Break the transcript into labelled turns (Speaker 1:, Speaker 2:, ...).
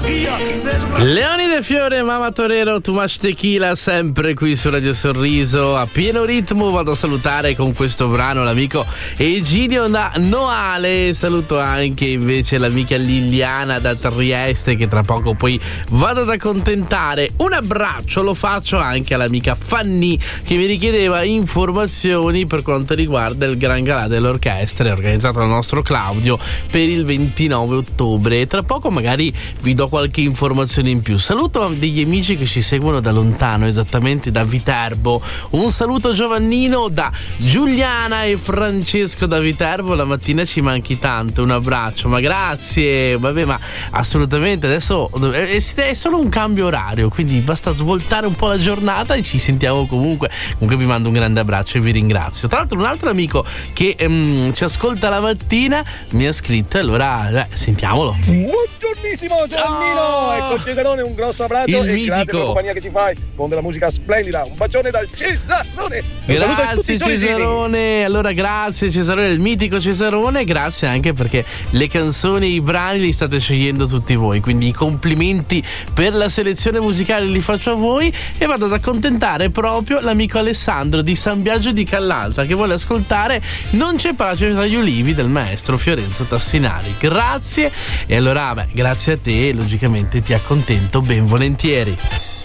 Speaker 1: Leoni De Fiore, Mama Torero, Too Much Tequila, sempre qui su Radio Sorriso a pieno ritmo. Vado a salutare con questo brano l'amico Egidio da Noale. Saluto anche invece l'amica Liliana da Trieste, che tra poco poi vado ad accontentare. Un abbraccio lo faccio anche all'amica Fanny, che mi richiedeva informazioni per quanto riguarda il Gran Galà dell'orchestra organizzato dal nostro Claudio per il 29 ottobre. Tra poco magari vi do qualche informazione in più. Saluto degli amici che ci seguono da lontano, esattamente da Viterbo. Un saluto Giovannino da Giuliana e Francesco da Viterbo. La mattina ci manchi tanto, un abbraccio, ma grazie. Vabbè, ma assolutamente adesso è solo un cambio orario, quindi basta svoltare un po' la giornata e ci sentiamo comunque vi mando un grande abbraccio e vi ringrazio. Tra l'altro un altro amico che ci ascolta la mattina mi ha scritto, allora sentiamolo.
Speaker 2: Buongiornissimo Giovannino, ecco Cesarone, un grosso abbraccio e grazie per la compagnia che ci fai con della musica splendida. Un bacione dal Cesarone.
Speaker 1: Grazie Cesarone. Allora grazie Cesarone, il mitico Cesarone. Grazie anche perché le canzoni, i brani li state scegliendo tutti voi, quindi i complimenti per la selezione musicale li faccio a voi e vado ad accontentare proprio l'amico Alessandro di San Biagio di Callalta, che vuole ascoltare Non c'è pace tra gli ulivi del maestro Fiorenzo Tassinari. Grazie. E allora grazie a te, logicamente ti accontento ben volentieri.